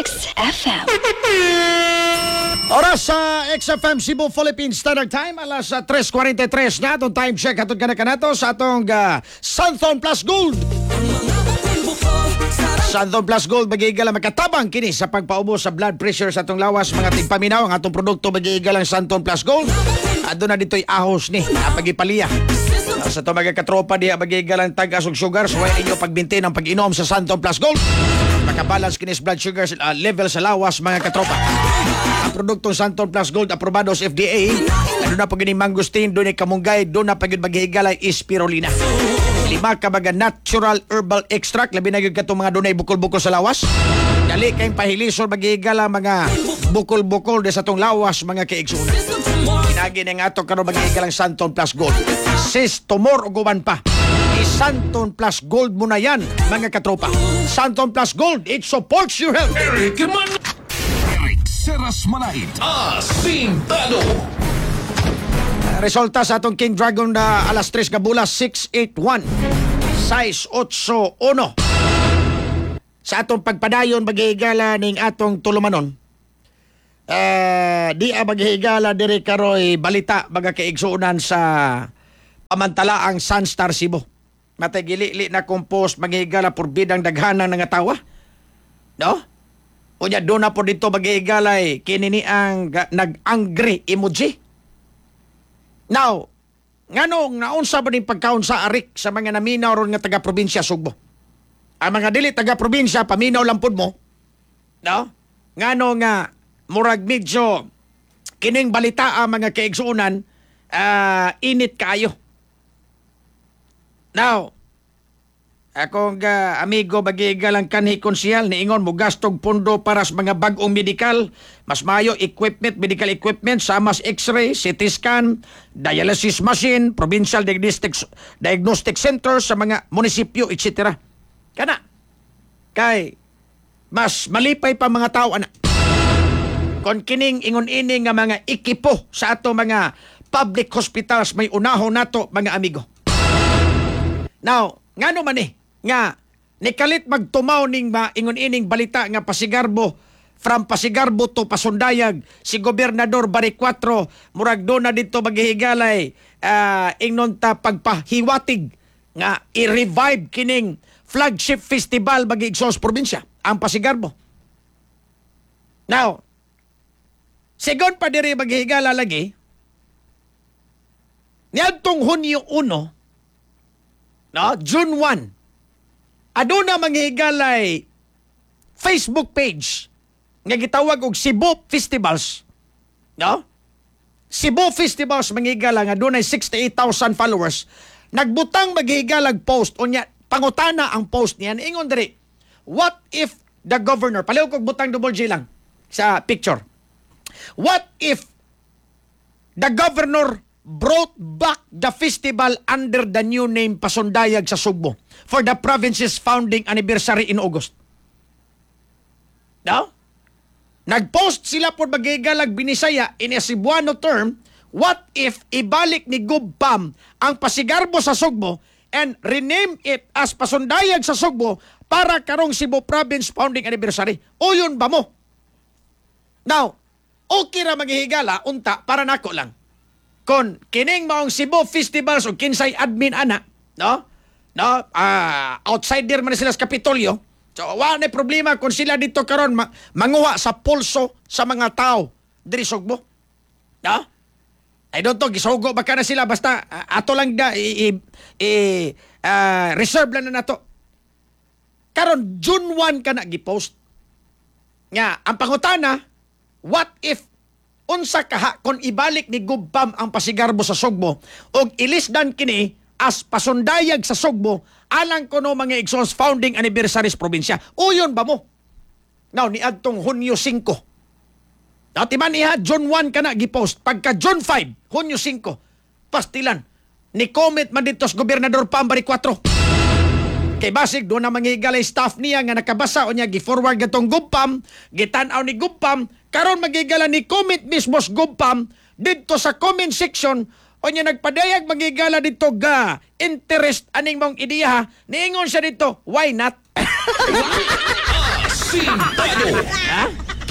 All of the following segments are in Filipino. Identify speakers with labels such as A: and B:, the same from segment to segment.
A: XFM.
B: Oras sa XFM Cebu Philippine Standard Time, alas 3:43 na atong time check atong kanakanato sa atong Santhon Plus Gold. Santhon Plus Gold magigala makatabang kini sa pagpaubos sa blood pressure sa atong lawas, mga tigpaminaw. Ang atong produkto magigala ang Santhon Plus Gold. Ado na dito'y ahos ni pagipaliya. Sa ito mga katropa diya magigala ang tagas og sugar, so ay inyo pagbinti ng pag-inom sa Santhon Plus Gold. Makabalance kinis blood sugar level sa lawas, mga katropa. Ang produktong Santhon Plus Gold aprobado sa FDA. Ano na pag mangustin, doon ay kamunggay, doon na pag maghihigalay spirulina. 5 ka mga natural herbal extract, labi na yun ka itong mga doon ay bukol-bukol sa lawas. Dali kayong pahilisol maghihigala mga bukol-bukol sa itong lawas, mga kaigsunan. Pinagi na nga ito karoon maghihigalang Santhon Plus Gold. Sis, tumor o guman pa. Santhon Plus Gold mo na yan, mga katropa. Santhon Plus Gold, it supports your health.
C: Eric Seras Manait, Asintado.
B: Resulta sa atong King Dragon na alas 3 kabula 681 681 sa atong pagpadayon maghihigala ning atong tulumanon. Di maghihigala diri karoy balita mga kaigsuunan sa pamantalaang Sunstar Cebu. Matagili na compost maghihigala por bidang daghanan nga tawa. No? Unya do na po dito maghihigalay kinini ang nag-angry emoji. Now, nganong naunsa ba ning pagkaon sa arik sa mga naminaw ron nga taga-probinsya Sugbo? Ang mga dili taga-probinsya, paminaw lang pud mo. No? Ngano nga, murag medyo kining balita ang mga kaigsuunan, init kayo. Now, akong amigo magigalang kanhi konsyal niingon mo gastog pondo para sa mga bag-ong medikal, mas mayo equipment, medical equipment, samas x-ray, CT scan, dialysis machine, provincial diagnostic center sa mga munisipyo, etc. Kana kay mas malipay pa mga tao ana kon kining ingon-ini nga mga ekipo sa ato mga public hospitals may unahon nato, mga amigo. Now, ngano man nga nikalit magtumaw ning maingon-ining balita nga Pasigarbo, from Pasigarbo to Pasundayag, si Gobernador Bari 4 murag do na dito maghihigalay ingnon ta pagpahiwatig nga i-revive kining flagship festival mag-igsos probinsya ang Pasigarbo. Now, sigon pa diri maghihigala lagi niadtong Hunyo 1, no, June 1, aduna manghigalay Facebook page nga gitawag og Cebu Festivals. No? Cebu Festivals manghigala nga adunay 68,000 followers. Nagbutang maghigalag post unya pangutana ang post niyan. Ingon diri, what if the governor, paliw kog butang double J lang sa picture. What if the governor brought back the festival under the new name Pasundayag sa Sugbo for the province's founding anniversary in August? No? Nagpost sila po magigalag binisaya in a Cebuano term, what if ibalik ni Gubpam ang Pasigarbo sa Sugbo and rename it as Pasundayag sa Sugbo para karong Cebu Province founding anniversary? O yun ba mo? Now, okay ra maghihigala unta para nako lang. Kon kining maong Cebu Festivals o kinsay admin ana, no? No, outsider man sila sa Kapitolyo. So wala na problema kung sila dito karon manguha sa pulso sa mga tao diri Sugbo. No? I don't know, gisugo ba ka na sila basta ato lang reserve lang na nato. Karon June 1 ka na gipost. Nga ang pangutana, what if unsa kaha kon ibalik ni Gubpam ang Pasigarbo sa Sugbo og ilisdan kini as Pasundayag sa Sugbo alang kuno mga igsoons founding anniversary sa probinsya? Uyon ba mo? Now, ni adtong Hunyo 5. Now, timan iha, June 1 ka na gipost. Pagka June 5, Hunyo 5, pastilan. Ni comment man dito sa Gobernador Pambari 4. Kay basig, doon na manghigalay staff niya nga nakabasa o niya, gi-forward gatong Gubpam, gitanaw ni Gubpam, karon magigala ni comment mismo sa Gubpam, dito sa comment section, o niya nagpadayag magigala dito ga interest aning mong ideya, niingon siya dito, why not?
C: Asintado.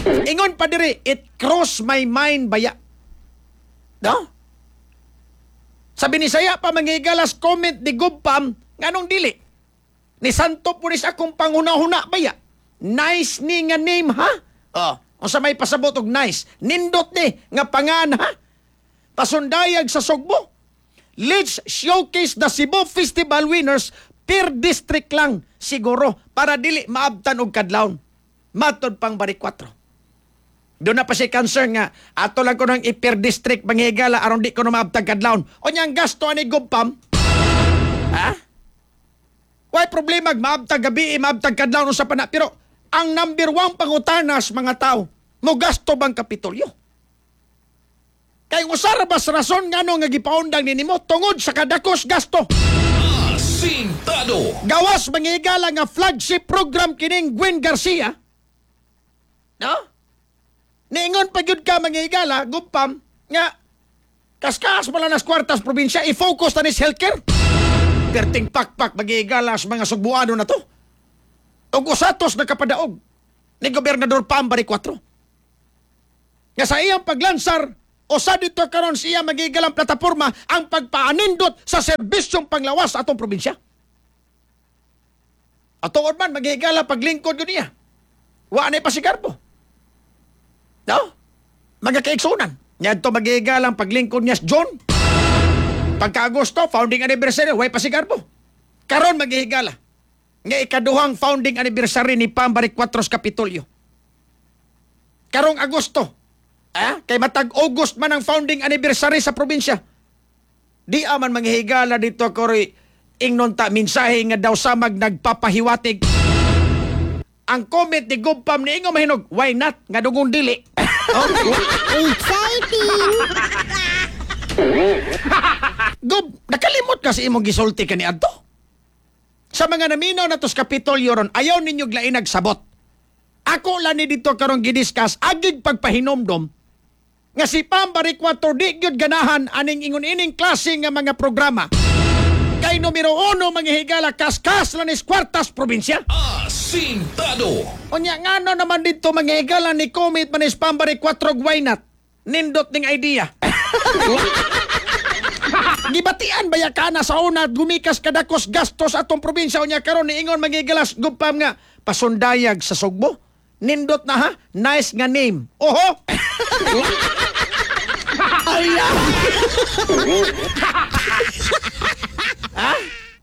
B: Ingon pa diri, it crossed my mind baya. No? Sabi ni saya pa mangigalas comment ni Gubpam nganong dili. Ni Santo punis akong panghuna-huna baya. Nice ni nga name ha? Oh, unsa may pasabot og nice. Nindot ni nga pangan ha? Pasundayag sa Sugbo. Let's showcase the Cebu Festival winners per district lang siguro para dili maabtan og kadlawon. Matod pang bari 4. Doon na pa si concern nga, ato lang ko ng per district manghigala aron di ko na maabtag kadlawon. O niyang gasto ani Gubpam? Ha? Why problema maabtag gabi, maabtag kadlawon sa pana. Pero ang number 1 pangutanas mga tao, mo gasto bang Kapitolyo? Kay usarabas rason ngano nga gipaundang ninimo tungod sa kadakos gasto.
C: Asintado.
B: Gawas manghigala nga flagship program kining Gwen Garcia. No? Niingon pa gyud ka manghigala, Gubpam, nga kaskas mo lang nas kwartas probinsya, i-focus na nis healthcare. Perting pakpak manghigala sa mga Sugbuano na to. Ug usatos na kapadaog ni Gobernador Pam bari 4. Nga sa iyang paglansar, usa dito karon siya magigalang plataporma ang pagpaanindot sa serbisyong panglawas atong probinsya. Atoon man magigala paglingkod ko niya. Wa na pasigarbo. No? Mga kaigsunan. Yan to magigalang paglingkod niya sa John. Pagka-Agosto, founding anniversary, way pasigarbo. Karon magigala. Nga ikaduhang founding anniversary ni Pam bari 4 Kapitolyo. Karong Agosto. Kay matag August man ang founding anniversary sa probinsya. Di aman manghihigala dito kori ingnon ta mensahe nga daw samag nagpapahiwatig. Ang comment ni Gubpam ni ingon mahinog, why not? Nga dugong dili.
A: Exciting!
B: Gub, nakalimot kasi imong gisulti ka ni adto. Sa mga naminaw na tos Kapitolyo ron, ayaw ninyo glain nagsabot. Ako lang ni dito karong gidiskas agig pagpahinomdom nga si Pam bari 4 di gyud ganahan aning ingon-ining klase nga mga programa. Kay numero 1 manghihigala kaskas lang is kwartas probinsya.
C: Asintado.
B: Unya ngano naman dito manghihigala ni comment man is Pam bari 4 why not? Nindot ning idea. Gibatian baya ka na sa una gumikas kadakos gastos atong probinsya unya karon niingon mangigalas Gubpam nga pasundayag sa Sugbo. Nindot na ha? Nice nga name. Oho! Aya! Ha?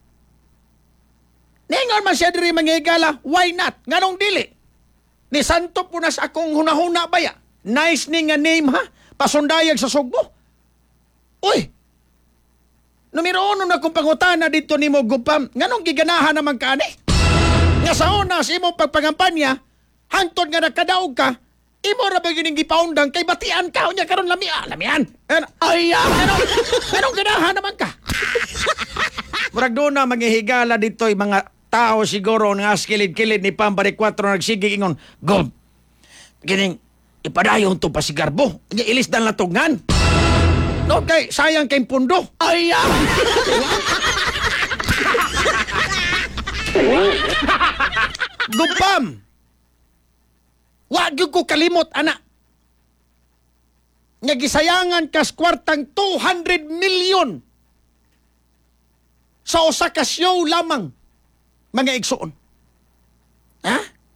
B: Ningon man siya diri manghigala, why not? Nganong dili? Ni Santo punas akong hunahuna baya. Nice ni nga name ha? Pasundayag sa Sugbo. Uy! Numero 1 na kong pangutana dito ni mo Gubpam, nganong giganahan naman ka ani? Nga sa una sa imong pagpangampanya, hangtod nga nakadaog ka, imo ra ba gining gipaundang kay batian ka unya karon lamian. Ay, anong ganahan naman ka? Murag doon na manghihigala dito mga tao siguro nga skilid-kilid ni Pam bari 4 nagsige ingon, Gob, gining ipadayon to pa si Garbo. Nya ilis dal natungan. No kay sayang kay pundo. Ay, Gubpam. Wa gyud ko kalimot ana. Nga gisayangan kas kwartang 200 million sa usa ka show lamang mga igsuon. Ha?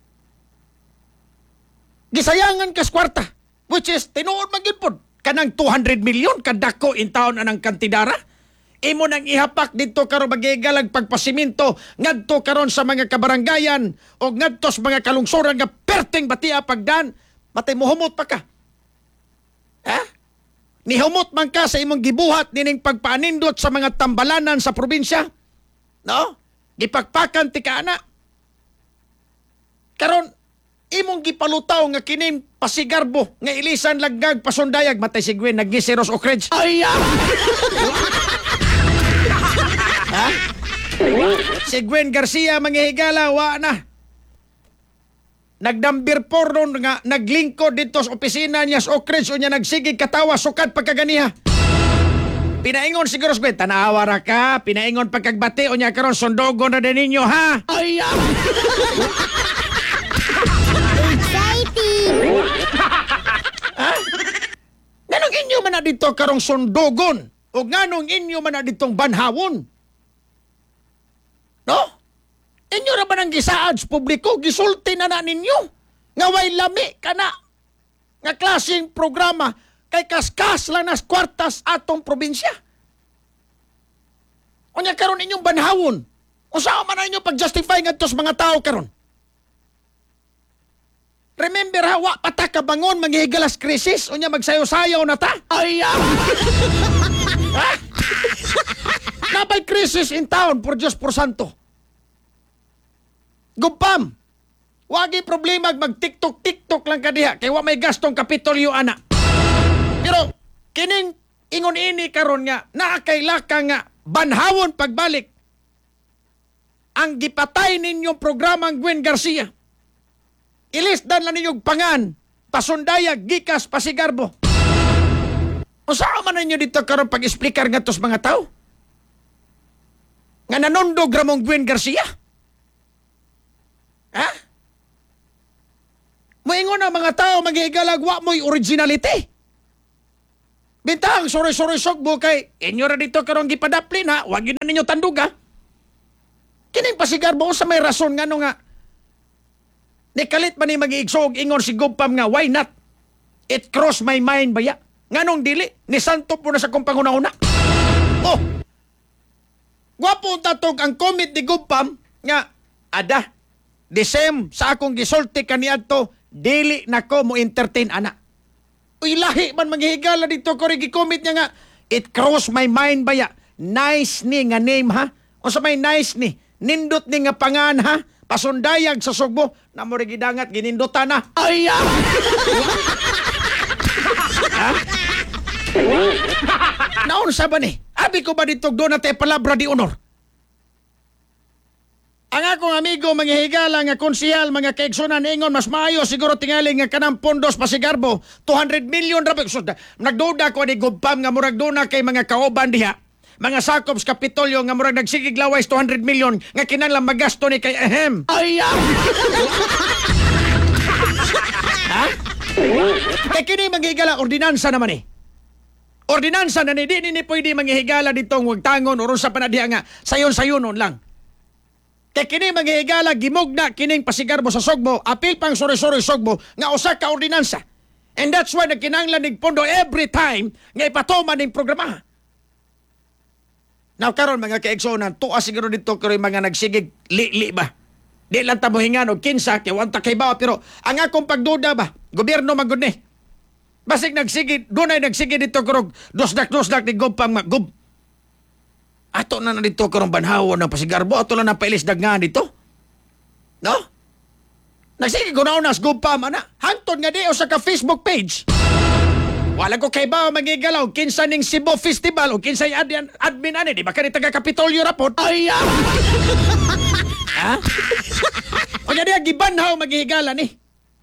B: Gisayangan kas kwarta which is tinuod man gyud pod kanang 200 million kadako in taon anang kantidara. Imo nang ihapak dito karon magigalag pagpasiminto ngadto karon sa mga kabarangayan o ngadto sa mga kalungsoran nga perting batia pagdan matay mohumot pa ka. Ha? Nihumot man ka sa imong gibuhat nining pagpaanindot sa mga tambalanan sa probinsya. No? Gipakpakan ti ka ana. Karon imong gipalutaw nga kining pasigarbo nga ilisan laggag pasundayag matay si Gwen nagisiros o kreds. Ay! Ha? Si Gwen Garcia manghihigala wa na. Nagdambir porno nga naglingkod dito sa opisina niya sa Oak Ridge o niya nagsigig katawa sukat pagkaganiha. Pinaingon siguro sa tanawa ra ka, pinaingon pagkagbati o niya karon sundogo na din ninyo ha. Ay!
A: Exciting!
B: dito karong sundogon o nganong inyo man na ditong banhawon. No? Inyo ra ba nang gisaad sa publiko, gisulti na ninyo. Nga way lami ka na. Nga klaseng programa kay kaskas lang nas kwartas atong probinsya. Unya karon inyong banhawon. Usa man na inyo pag-justify ngadto sa mga tao karon. Remember ha, wa pataka bangon manghigalas krisis unya magsayo-sayaw na ta. Ay! Ha? Nabay krisis in town por Diyos por Santo. Gupam, wagi problema mag-TikTok lang kadiha kay wa may gastong kapitolyo ana. Pero kining ingon ini karon nga naakailaka nga banhawon pagbalik ang gipatay ninyong programang Gwen Garcia. Ilisdan lang ninyong pangan, pasundayag, gikas, pasigarbo. O saan man ninyo dito karon pag-explicar nga tos mga tao? Nga nanondog ramong Gwen Garcia? Ha? Moingon ang mga tao maghigalagwa mo'y originality. Bintang, sorry, sogbo kay inyo ra dito karong gipadaplin ha, wag yun na ninyo tanduga. Kining pasigarbo sa may rason nga no nga, nikalit man ni mag-iigsog ingon si Gupam nga, why not? It crossed my mind baya. Nganong dili, ni santo po na sa kong panguna-una. Oh! Gwapo tatog ang comment ni Gupam nga, ada, the same sa akong gisulti kaniadto, dili na ko mo entertain ana. Uy, lahi man maghihigala dito ko rin comment niya nga, it crossed my mind baya. Nice ni nga name ha? O sa may nice ni, nindot ni nga pangan ha? Pasundayag sa sugbo, na mo rin gidangat, ginindutan na. Ay! Ha? Naon sa ba ni? Abi ko ba dito doon na tayo palabra di honor? Ang akong amigo, mga higala, nga konsihal, mga kaigsunan, ingon, mas maayo, siguro tingali nga kanang pondos pasigarbo, 200 million rabi. So, nagduda ko ni Gupam nga murag duna kay mga kauban diha, mga sakop sa Kapitolyo nga murag nagsigig laway 200 million nga kinahanglan magasto ni kay ahem. Ay! Ha? Kay kini manghigala ordinansa naman eh. Ordinansa na ni di pwede manghigala ditong wag tangon uron sa panadiha nga sayon-sayonon lang. Kay kini manghigala gimugna kining pasigarbo sa Sugbo, apil pang sori-sori Sugbo nga usa ka ordinansa. And that's why nagkinahanglan ning pondo every time nga ipatuman ning programa. Now karon mga kaigsonan, tuwa siguro dito karon mga nagsigig li ba. Di lang ta mohingan og kinsa kay wanta kay bawa, pero ang akong pagduda ba, gobyerno magud ni. Basig nagsigid, dunay nagsigid dito karong dosdak ni Gupam nga gub. Ato na dito karong banhawon ng pasigarbo, ato lang na pailisdag nga dito. No? Nagsigid ko na unas Gupam ana, hangtod nga di o sa ka Facebook page. Wala ko kay bawa magigalaw, kinsa ning Cebu Festival o kinsa yung admin ani, di ba ka ni taga Kapitolyo rapod? Ay! Ha? O nga diya, gibanhaw maghihigala ni.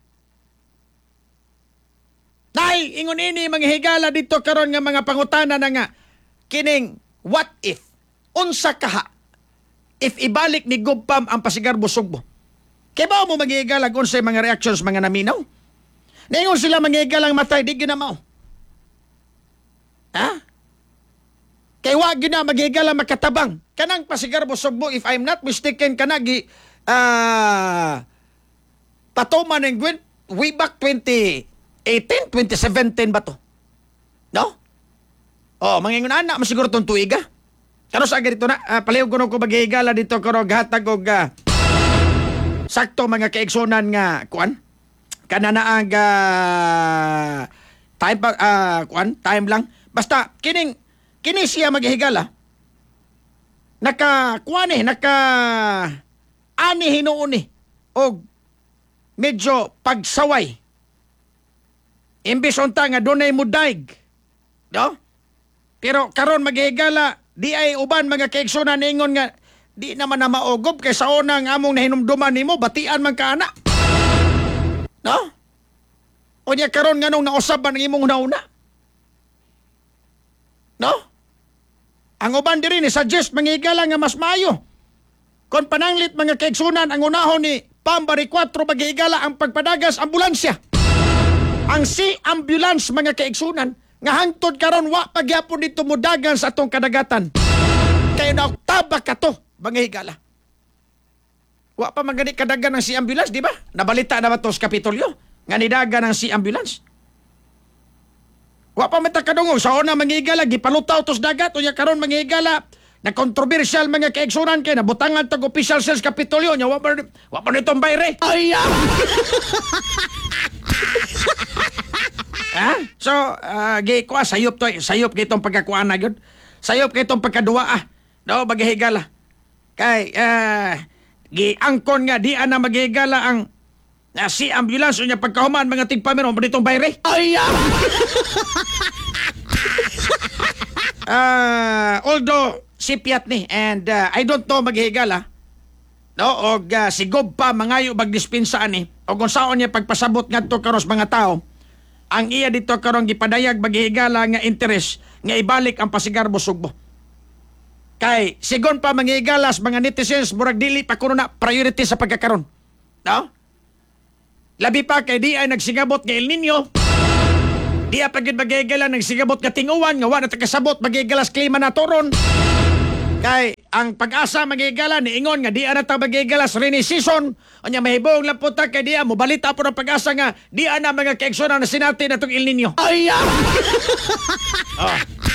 B: Nay, ingon ini maghihigala dito karon nga mga pangutana na nga, kining what if, unsa kaha, if ibalik ni Gupam ang pasigarbo Sugbo? Kaya ba mo maghihigala kung sa mga reactions mga naminaw? Naingon sila maghihigala ang matay, di ginamaw. Ha? Kay wag yun na maghihigala makatabang. Kanang pasigarbo Sugbo, if I'm not mistaken, kanagi patuman ng Gwen way back 2018, 2017 ba to? No? Oh, mangingon na masiguro tong tuiga. Kano sa ganito na, palihog ko maghihigala dito karo gahatag og sakto mga kaigsunan nga kuan. Kananaang time lang. Basta kini siya maghihigala. Naka ani hinuuni og medyo pagsaway. Imbis unta nga dunay mudaig. No? Pero karon maghihigala, di ay uban mga kaigsunan ingon nga di naman na maogob kay sa una nga among nahinumduman nimo batian man ka ana. No? O niya karon nganong nausab ang imong nauna. No? Ang uban diri ni suggest manghigala nga mas maayo. Kon pananglit mga kaigsunan ang unahon ni Pambari 4 maghigala ang pagpadagas ambulansya. Ang si ambulance mga kaigsunan nga hangtod karon wa pagyapon dito mudagan sa atong kadagatan. Kaya na tabak ka to, mga higala. Wa pa man gani kadagan ng si ambulance, di ba? Nabalita na ba to sa Kapitolyo? Nga nidagan ng si ambulance. Wa pa man ta kadungog sa una mga higala, gipalutaw tos dagat, unya karon mga higala, na kontrobersyal mga kaigsunan kay nabutangan tag official sales Kapitolyo nya wa pa nitong bayre.
A: Ay,
B: Ha? So, gi ko sayop to, sayop kay itong pagkakuan na yun. Sayop kay itong pagkadua no, maghihigala. Kay, giangkon nga, di na maghihigala ang si ambulance niya pagkahuman mga tigpamiro mo ditong bayre.
A: ay,
B: Although, sipiat ni, and I don't know maghihigala, no, og sigob pa mangayo magdispensaan ni, o kung saan niya pagpasabot nga to karos mga tao, ang iya dito karong gipadayag maghihigala nga interes nga ibalik ang Pasigarbo Sugbo. Kay sigon pa manghigalas mga netizens murag dili pa kuno na priority sa pagkakaron. No? Labi pa kay di ay nagsigabot nga El Nino. Di pa gid maghihigala nagsigabot nga tinguwan nga wa na tagasabot maghigalas klima na toron. Kay ang pag-asa maghihigala ni ingon nga di na ta maghigalas rainy season. Unya mahibong lang po ta kay di mo balita po ng pag-asa nga di na mga kaigsonan na sinati na itong El Nino.
A: ay,
B: Oh.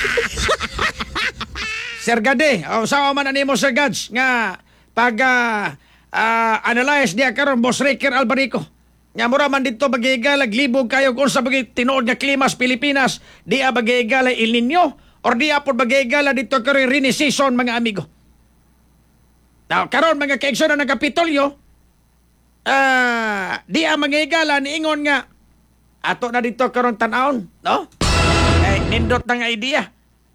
B: Sir Gade, sa man animo Sir Gads nga pag analyze niya karon Boss Ricker Albarico. Nga mura man dito magigalag libog kayo kung sa bagi tinuod nga klima sa Pilipinas, di bagigala El Nino or di apod bagigala dito karon rainy season mga amigo. Now, karon mga kaigsonan ng Kapitolyo, di magigala ni ingon nga ato na dito karon tan-aon, no? Nindot ng idea.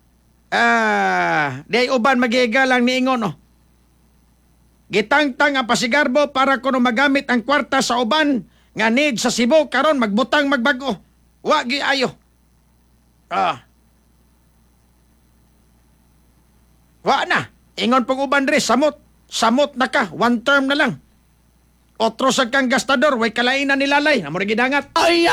B: Di uban magigalang ni ingon, no? Gitangtang ang Pasigarbo para kuno magamit ang kwarta sa uban nga need sa Cebu karon magbutang magbago. Wa gi ayo. Wa na. Ingon pong uban res samot. Samot na ka. One term na lang. Otro sa kang gastador. Way kalainan nilalay. Amo rin gidangat.
A: ay,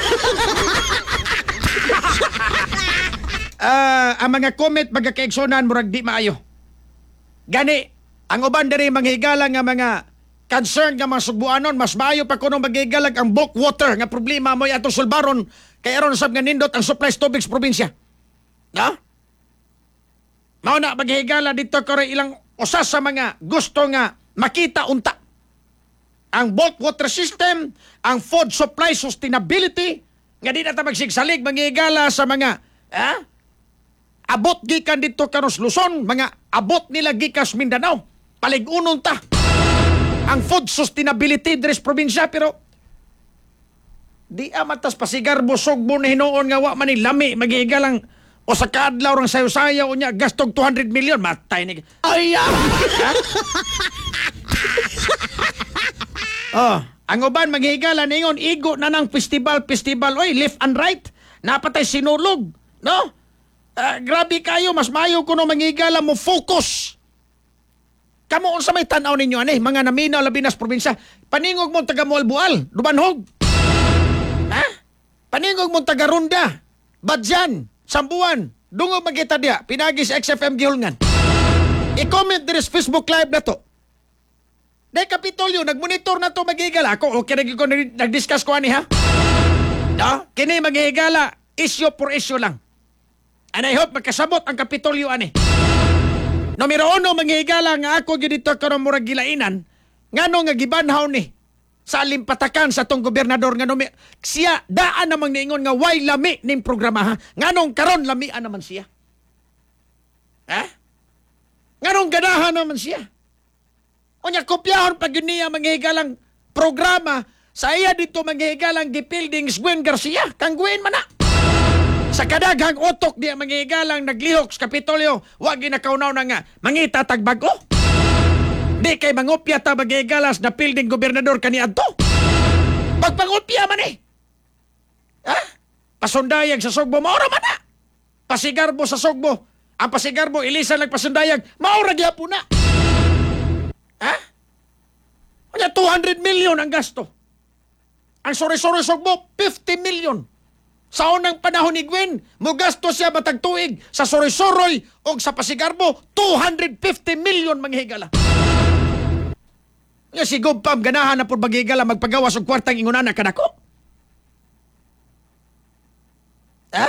B: Ang mga comment magkakaigsunan murag di maayo. Gani, ang uban diri manghigala nga mga concern nga mga Sugbuanon, mas maayo pa kuno maghigalag ang bulk water nga problema mo atong sulbaron kay aron sab nga nindot ang supply sa tubig sa probinsya. No? Mao na maghigala dito karo ilang usa sa mga gusto nga makita unta. Ang bulk water system, ang food supply sustainability, nga di na ta magsigsalig manghigala sa mga abot gikan dito karos Luzon, mga abot nila gikas Mindanao. Paligunon ta ang food sustainability diri sa probinsya pero di amatas Pasigarbo Sugbo na hinuon nga wa man ni lami maghigalang o sa kadlaw rang sayo-sayo unya gastog 200 million matay ni.
A: ay,
B: Ang uban maghigalan ningon igo na ng festival oy left and right napatay sinulog, no? Grabe kayo, mas mayo kuno manghigala mo focus. Kamo unsa may tan-aw ninyo ani mga naminaw labi nas probinsya. Paningog mo taga Mualbual, Dubanhog. Ha? Paningog mo taga Ronda, Badjan, Sambuan, dungog magkita diha, pinagi sa XFM Gihulngan. I-comment diri sa Facebook Live na to. Dahil Kapitolyo, nagmonitor na to maghigala. Ako, okay na ko nag-discuss ko ani ha? No? Kini maghigala, issue for issue lang. And I hope magkasabot ang Kapitolyo ani. Numero 1, manghihigala nga ako dito karon murag gilainan ngano nga gibanhaw ni sa limpatakan sa tong gobernador nga siya daan namang niingon nga way lami ning programa ha. Nganong karon lamian naman siya. Ha? Nganong ganahan naman siya. Unya kopyahon pag yun niya manghihigalang programa sa iya dito manghihigalang gipilding Gwen Garcia. Kang Gwen man na. Sa kadaghang utok diya manghigalang naglihok sa Kapitolyo, wag ginakaunaw na nga, mangita tagbago. Di kay mangopya ta maghigalas na building gobernador kaniadto. Pagpangopya man eh. Ha? Pasundayag sa Sugbo, maura man na. Pasigarbo sa Sugbo. Ang Pasigarbo, ilisan lang pasundayag, maura gyapon na. Ha? Kanya 200 million ang gasto. Ang Sorry Sugbo, 50 million. Sa unang panahon ni Gwen, mugasto siya matag tuig sa Soroy-Soroy o sa Pasigarbo, 250 million manghigala. Nga si Gubpam ganahan na po maghigala magpagawas og kwartang ingunan na kanako. Ha?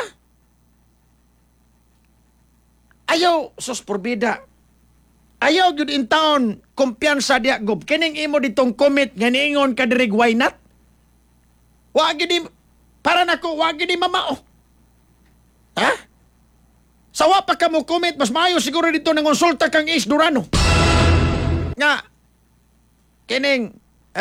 B: Ayaw, sus porbida. Ayaw gyud in town kumpiyansa diya Gub. Kining imo ditong comment nga niingon ka dirig why not? Wa gyud para nako wa gyud mamao. Ha? Sawa pa ka mo comment, mas maayo siguro dito nang konsulta kang Ace Durano. Nga kining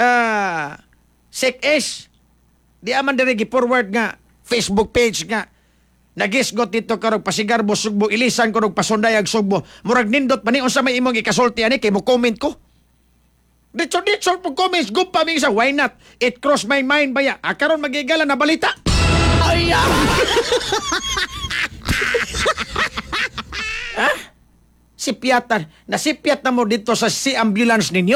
B: Sek Ace di aman diri gi-forward nga Facebook page nga nagisgot dito karog Pasigarbo Sugbo ilisan karog Pasundayag Sugbo murag nindot pa ni unsa may imong ikasulti ani kay mo comment ko. Dito po comments gumpa mi isa why not? It crossed my mind baya. Karon magigala na balita. Ay! Ha? Sipiatan. Nasipiat na mo dito sa ambulance ninyo?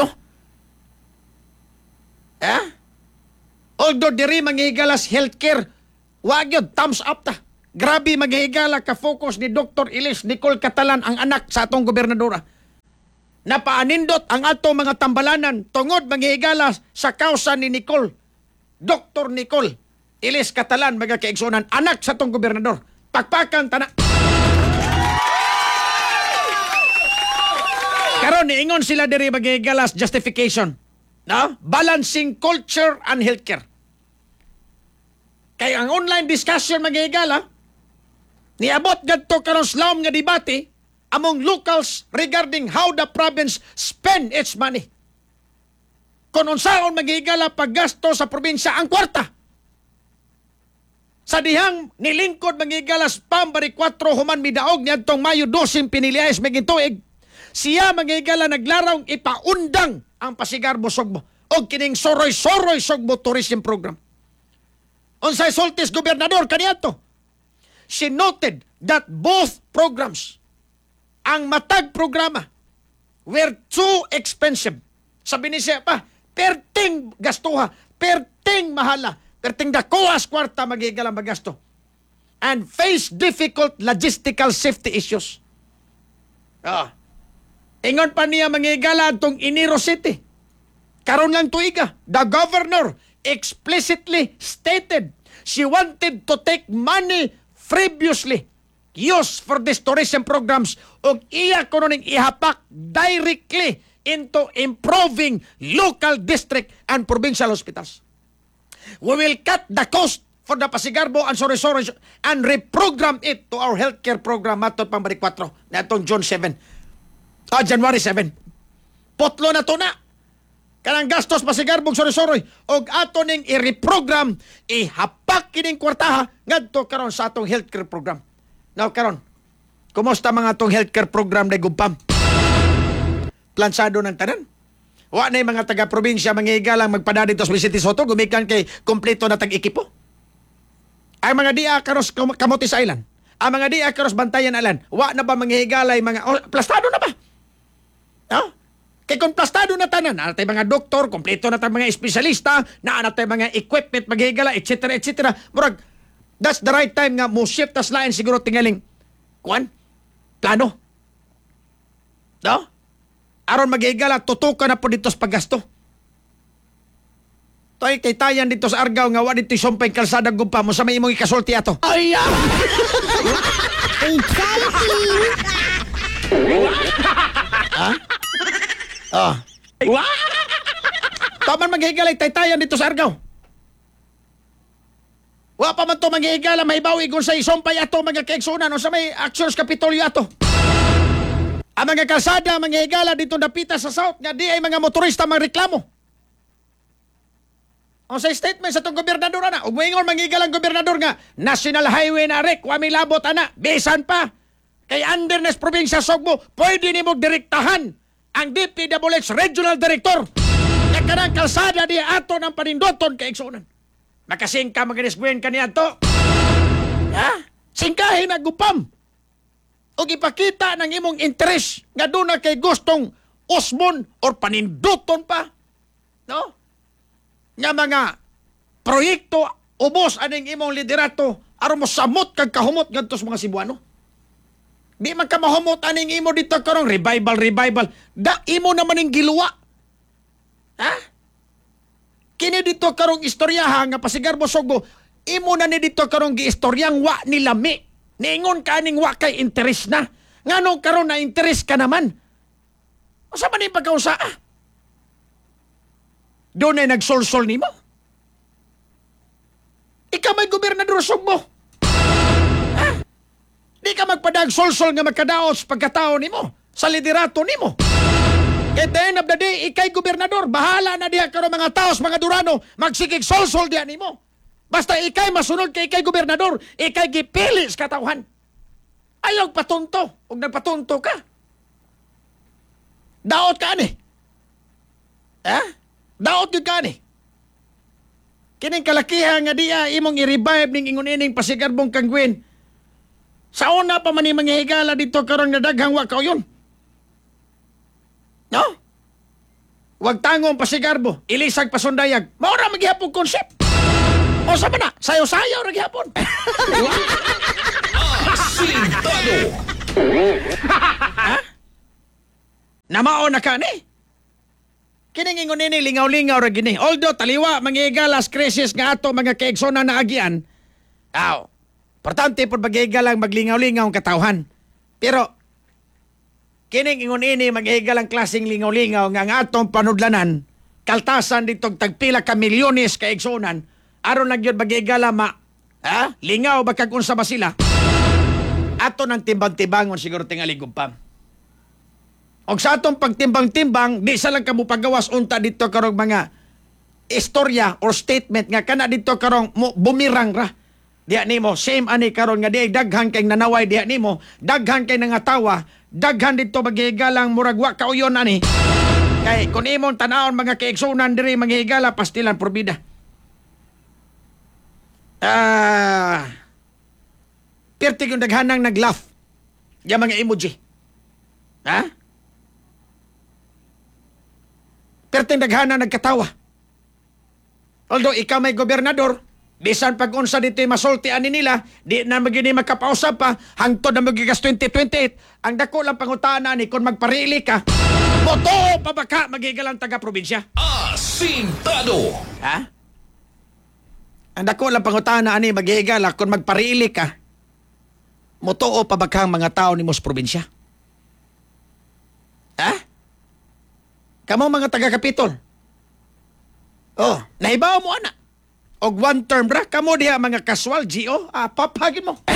B: Ha? Although diri manghigalas healthcare, wag yun, thumbs up ta. Grabe maghigala ka focus ni Dr. Ilis Nicole Catalan ang anak sa atong gobernadora. Napaanindot ang atong mga tambalanan tungod manghigala sa kausa ni Nicole. Dr. Nicole Ilis Catalan mga kaigsunan anak sa atong gobernador. Pakpakan tana. Karon niingon sila diri maghigalas justification. No? Balancing culture and healthcare. Kay ang online discussion maghigala niabot gadto karon slum nga debate among locals regarding how the province spend its money. Kung unsaon maghigala paggasto sa probinsya ang kwarta. Sa dihang nilingkod maghigalas pambari 4 human midaog niadtong Mayo 12 piniliayas magintuig. Siya maghigala naglarong ipaundang ang Pasigarbo Sugbo o kining Soroy-Soroy Sugbo Tourism Program. Unsay sultis gobernador kaniadto. She noted that both programs, ang matag programa, were too expensive. Sabi ni siya pa, perting gastuha, perting mahala, perting dakuas kwarta magigala magasto. And face difficult logistical safety issues. Ingon pa niya mangigala atong Iniro City. Karon lang tuiga, the governor explicitly stated she wanted to take money previously used for these tourism programs o iya kuno ning ihapak directly into improving local district and provincial hospitals. We will cut the cost for the Pasigarbo and Soroy-Soroy and reprogram it to our healthcare program matod pambalik 4 na itong January 7. Potlo na to na. Kanang gastos Pasigarbo Soroy-Soroy og ato ning i-reprogram ihapak kining kwartaha ngadto karon sa atong healthcare program. Now karon, kumusta mga atong healthcare program na Gubpam? Plansado ng tanan. Wa na mga taga-probinsya manghigalang magpada dito sa City Soto gumikan kay kompleto na tag-ekipo. Ang mga diya karos Camotes Island, ang mga diya karos Bantayan Island, wa na ba manghigalay mga plastado na ba? No? Kay kung plastado na tanan, natay mga doktor, kompleto na tay mga espesyalista, natay mga equipment maghigala, etc. etc. Murag that's the right time nga mo shift tas lain siguro tingaling plano. No? Aron maghigala tutukan na po dito sa paggasto. Toy kay tayan dito sa Argao nga wa dito sumpay kalsada Gubpam mo sa may imong ikasulti ato. Ay! Ha? Taman maghigalay taytayan dito sa Argao. Wa pa man to maghigala may bawi kung sa isumpay ato mga kaigsunan o sa may Actions Kapitolyo ato. Ang mga kalsada manghigala dito napita sa South nga di ay mga motorista magreklamo. O sa statement sa itong gobernador ana, ug moingon manghigala ang gobernador nga National Highway na rek, wa may labot ana, bisan pa. Kay Undernes Provincia Sugbo, pwede ni mo direktahan ang DPWH Regional Director na kanang kalsada di ato ng panindoton kaigsunan. Makasingka maganisbuhin ka niya to. Ha? Singkahin na Gubpam. O ipakita ng imong interes nga doon na kay gustong usmon or panindoton pa. No? Nga mga proyekto ubos aning imong liderato aron mo samot kag kahumot ngadto sa mga Cebuano. Di man ka mahumot aning imo dito karong revival. Da imo naman ning giluwa. Ha? Kini dito karong istoryaha nga pasigar mo sugo. Imo na ni dito karong giistoryang wa ni lami. Niingon ka ning wa kay interes na. Nganong karon na interes ka naman? Asa man ni pagkausaa? Doon ay nagsolsol nimo. Ikaw may gobernador Sugbo. Ha? Di ka magpadag-solsol nga magkadaos pagkatao nimo sa liderato nimo. At the end of the day, ikay gobernador, bahala na diha karon mga taos, mga Durano, magsikig solsol diha nimo. Basta ikay masunod kay ikay gobernador, ikay gipili sa katawhan. Ayaw patunto, ug nagpatunto ka. Daot ka ani. Ha? Daot yun ka ni. Kining kalakihan nga diya imong i-revive ning ingon ining pasigarbong kangwin. Sa una pa man ni manghihigala dito karon nga daghang wa kauyon. No? Wag tangong pasigarbo, ilisag pasundayag. Mao ra maghihapon concept. O sa man na, sayo-sayo ra gihapon.
C: Asintado.
B: Ha? Namao na ka ni. Kining ingon ini lingaw-lingaw ra gini. Although taliwa manghigalas krisis nga ato mga kaigsonan na agian. Aw. Importante pud maghigalang maglingaw-lingaw ang katawhan. Pero kining ingon ini maghigalang klaseng lingaw-lingaw nga ang atong panudlanan kaltasan ditong tagpila ka milyones ka igsonan aron lang gyud maghigala lingaw ba kag unsa ba sila. Ato nang timbang-timbangon siguro tingali gumpam. Og sa atong pagtimbang-timbang, di sa lang kamo pagawas unta dito karong mga istorya or statement nga kana dito karong bumirang ra. Diya nimo, same ani karon nga di daghan kay nanaway diya nimo, daghan kay nangatawa, daghan dito maghigalang murag wa kauyon ani. Kay kun imong tan-awon mga kaigsunan diri maghigala pastilan porbida. Perti yung daghanang nag-laugh. Ya mga emoji. Ha? Perting daghana nagkatawa. Although ikaw may gobernador, bisan pag-unsa dito masultian ni nila, di na magini makapausap pa, hangtod na magigas 2028, ang dako lang pangutana ni kung magparili ka, moto pa ba ka magigalang taga-probinsya?
C: Asintado.
B: Ha? Ang dako lang pangutana ni magigala kung magparili ka, moto pa ba kang mga tao ni mos probinsya? Ha? Kamo mga taga-kapitol. Oh, nahibaw mo ana. Og one term ra, kamo diha mga casual GO, papagin mo.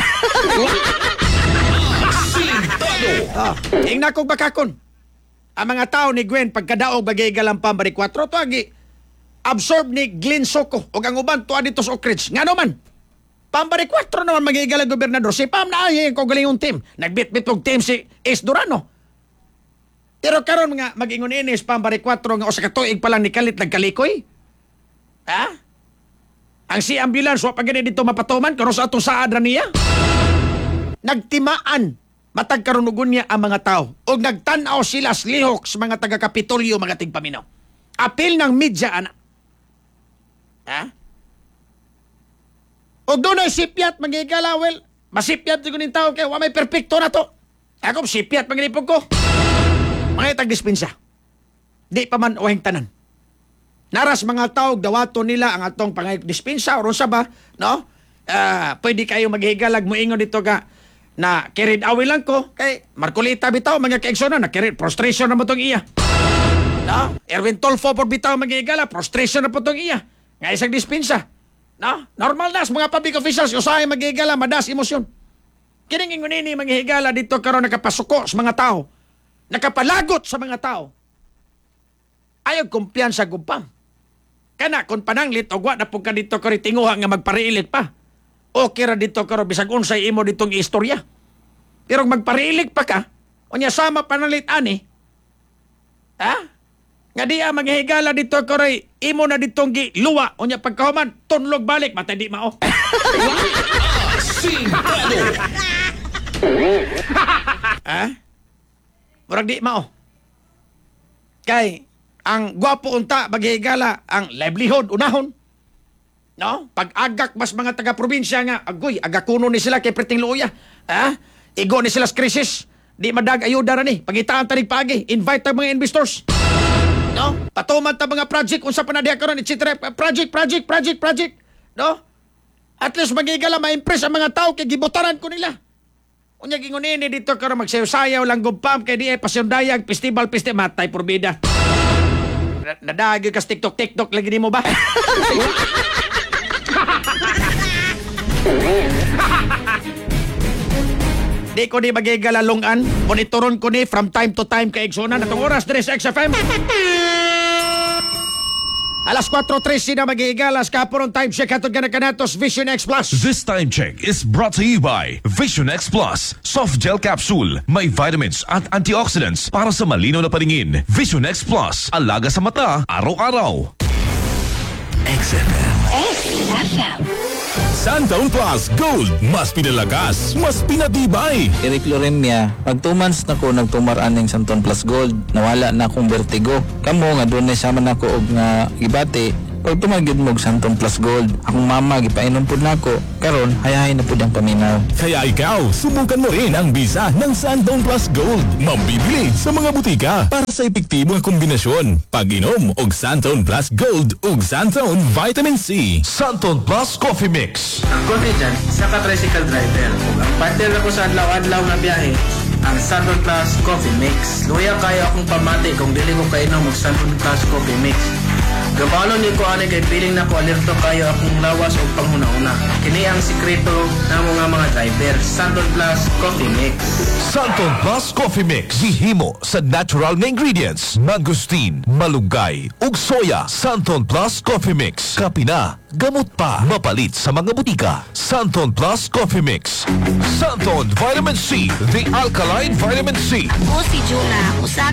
C: Asintado.
B: Ingna kong bakakon. Ang mga tao ni Gwen pagkadaog bagay galang pambari 4 to agi absorb ni Glenn Soco og ang uban tuwa dito sa Oak Ridge. Ngano man? Pambari 4 naman magigalang gobernador. Si Pam na ay ko galingong team. Nagbit-bit og team si Ace Durano. Pero karon nga mag-ingon inis pambari 4 nga o sa katuig pa lang ni kalit nagkalikoy. Ha? Ang si ambulance wa pagani dito mapatuman karon sa atong saad ra niya. Nagtimaan matag karunugon niya ang mga tao o nagtan-aw sila slihok sa mga taga-Kapitolyo mga tigpaminaw. Apil ng media ana. Ha? O doon ay sipyat magigala, well, masipyat ko ng tao kaya wa may perfecto na to. Ako sipyat maginipog ko. Mga tag-dispensa. Di pa man wahing tanan. Naras mga tao, dawato nila ang atong pang-dispensa o sa ba, no? Pwede kayo maghigalag mo ingon dito ka na carried away lang ko. Kay Marcolita bitaw, mga kaigsonan, na carried, prostration na mo itong iya. No? Erwin Tolfo por bitaw maghigala, prostration na po itong iya. Nga isang dispensa. No? Normal das, mga public officials, usahay maghigala, madas emosyon. Kining ingon ini maghigala dito karon nakapasuko sa mga tao. Nakapalagot sa mga tao. Ayaw kumpiyansa gumpam. Kana kung pananglit o wa na po ka dito kari tinguha nga magpariilit pa. Okay ra dito karo bisag unsay imo ditong istorya. Pero magpariilit pa ka, unya sama pananglit ani. Ha? Nga diya maghihigala dito karo imo na ditong giluwa. Unya pagkahuman, tunlog balik, matay di mao.
C: Asintado.
B: Ha? Murag di mao. Kay ang gwapo unta maghihigala ang livelihood unahon. No? Pag-agak mas mga taga-probinsya nga, agoy, agakuno ni sila kay Priting Luya. Ha? Igo ni sila sa krisis. Di madag ayuda ra ni. Pangitaan tanig pagi. Invite ang mga investors. No? Patuman ta mga project unsa pa na diha karon, etc. Project. No? At least magigala ma-impress ang mga tao kay gibutaran ko nila. Unya gingon ini dito karon magsayaw-sayaw lang gumpam kay di pasyondayag festival matay porbida. Nadagi ka sa TikTok lagi nimo ba? Di ko ni magigala lungan. Monitoron ko ni from time to time kay Igsonan atong oras diri sa XFM. Alas 4:13 na magigalas kaporon time check hatod kanatos Vision X Plus.
A: This time check is brought to you by Vision X Plus. Soft gel capsule. May vitamins at antioxidants para sa malinaw na paningin. Vision X Plus. Alaga sa mata, araw-araw.
D: XFM.
E: Santon Plus Gold, mas pinalakas, mas pinatibay.
F: Iricloremia, pag 2 months na ko nagtumaran ng Santon Plus Gold, nawala na akong vertigo. Kamo nga doon na sama na ko og nga gibati, pag tumagid mo og Santon Plus Gold, akong mama gipainom pud nako. Karon hayahay na pud ang paminaw.
E: Kaya ikaw, subukan mo rin ang bisa ng Santon Plus Gold. Mabibili sa mga butika para sa epektibong kombinasyon. Pag-inom og Santon Plus Gold ug Santon Vitamin C.
A: Santon Plus Coffee Mix.
G: Ang coffee dyan, isa ka tricycle driver. Ang partner ako sa adlaw-adlaw na biyahe, ang Santon Plus Coffee Mix. Luya kayo akong pamati kung dili ko kainom og Santon Plus Coffee Mix. Gabalo ni ko ani kay feeling na ko alerto kayo akong lawas o panghuna-una. Kini ang sikreto na mga driver. Santon Plus Coffee Mix.
A: Santon Plus Coffee Mix. Gihimo sa natural na ingredients. Mangosteen, malunggay, ug soya. Santon Plus Coffee Mix. Kapina, gamot pa. Mapalit sa mga butika. Santon Plus Coffee Mix. Santon Vitamin C. The Alkaline Vitamin C.
D: O si Juna, usa